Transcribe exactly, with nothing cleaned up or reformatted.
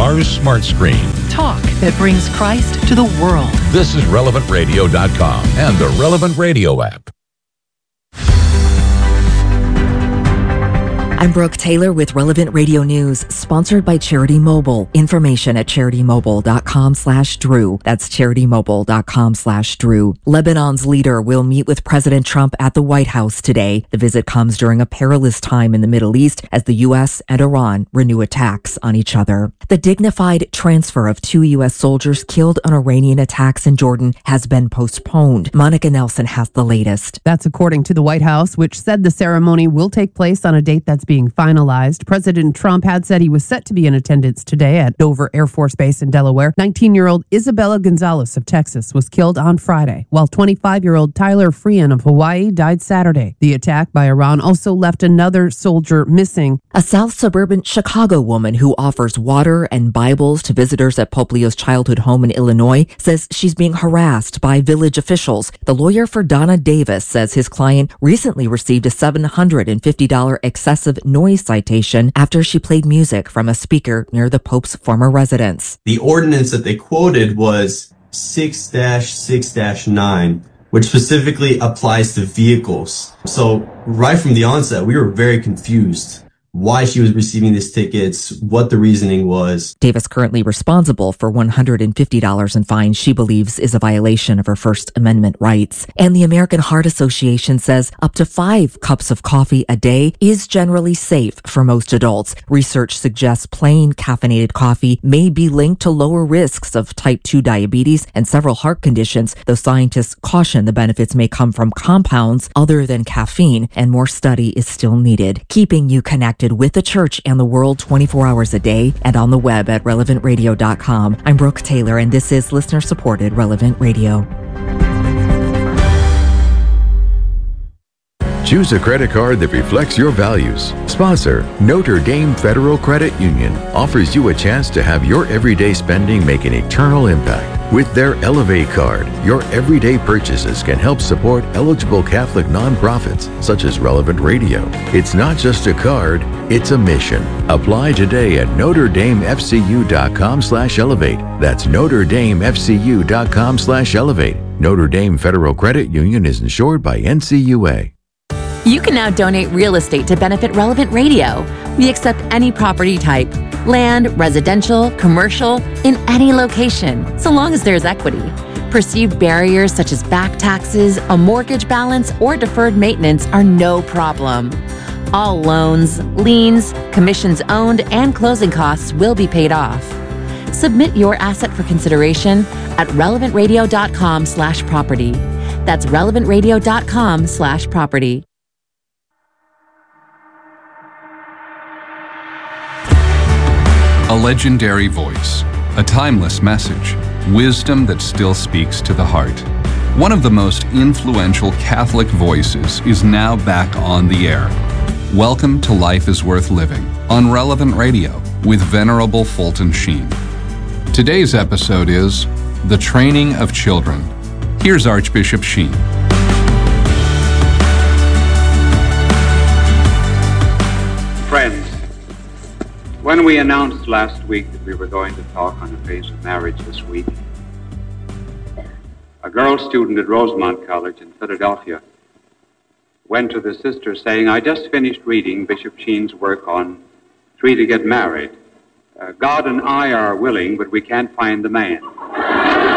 Mars Smart Screen. Talk that brings Christ to the world. This is relevant radio dot com and the Relevant Radio app. I'm Brooke Taylor with Relevant Radio News, sponsored by Charity Mobile. Information at charitymobile.com slash Drew. That's charitymobile.com slash Drew. Lebanon's leader will meet with President Trump at the White House today. The visit comes during a perilous time in the Middle East as the U S and Iran renew attacks on each other. The dignified transfer of two U S soldiers killed on Iranian attacks in Jordan has been postponed. Monica Nelson has the latest. That's according to the White House, which said the ceremony will take place on a date that's being finalized. President Trump had said he was set to be in attendance today at Dover Air Force Base in Delaware. nineteen-year-old Isabella Gonzalez of Texas was killed on Friday, while twenty-five-year-old Tyler Freehan of Hawaii died Saturday. The attack by Iran also left another soldier missing. A South suburban Chicago woman who offers water and Bibles to visitors at Pope Leo's childhood home in Illinois says she's being harassed by village officials. The lawyer for Donna Davis says his client recently received a seven hundred fifty dollars excessive noise citation after she played music from a speaker near the Pope's former residence. The ordinance that they quoted was six dash six dash nine, which specifically applies to vehicles. So right from the onset, we were very confused why she was receiving these tickets, what the reasoning was. Davis currently responsible for one hundred fifty dollars in fines she believes is a violation of her First Amendment rights. And the American Heart Association says up to five cups of coffee a day is generally safe for most adults. Research suggests plain caffeinated coffee may be linked to lower risks of type two diabetes and several heart conditions, though scientists caution the benefits may come from compounds other than caffeine, and more study is still needed. Keeping you connected with the church and the world twenty-four hours a day and on the web at relevant radio dot com. I'm Brooke Taylor, and this is listener-supported Relevant Radio. Choose a credit card that reflects your values. Sponsor, Notre Dame Federal Credit Union offers you a chance to have your everyday spending make an eternal impact. With their Elevate card, your everyday purchases can help support eligible Catholic nonprofits such as Relevant Radio. It's not just a card, it's a mission. Apply today at notre dame f c u dot com slash elevate. That's notre dame f c u dot com slash elevate. Notre Dame Federal Credit Union is insured by N C U A. You can now donate real estate to benefit Relevant Radio. We accept any property type, land, residential, commercial, in any location, so long as there's equity. Perceived barriers such as back taxes, a mortgage balance, or deferred maintenance are no problem. All loans, liens, commissions owned, and closing costs will be paid off. Submit your asset for consideration at relevant radio dot com slash property. That's relevant radio dot com slash property. A legendary voice, a timeless message, wisdom that still speaks to the heart. One of the most influential Catholic voices is now back on the air. Welcome to Life is Worth Living on Relevant Radio with Venerable Fulton Sheen. Today's episode is The Training of Children. Here's Archbishop Sheen. Friends, when we announced last week that we were going to talk on the phase of marriage this week, a girl student at Rosemont College in Philadelphia went to the sister saying, I just finished reading Bishop Sheen's work on Three to Get Married. Uh, God and I are willing, but we can't find the man.